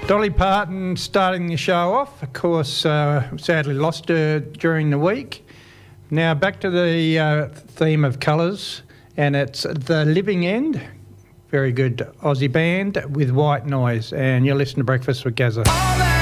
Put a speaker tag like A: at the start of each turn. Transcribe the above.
A: Dolly Parton starting the show off. Of course, sadly lost her during the week. Now back to the theme of colours, and it's The Living End. Very good Aussie band with White Noise, and you're listening to Breakfast with Gazza.